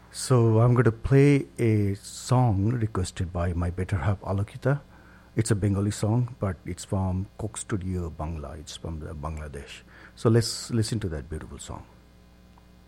So I'm going to play a song requested by my better half Alokita. It's a Bengali song, but it's from Coke Studio Bangla. It's from Bangladesh. So let's listen to that beautiful song.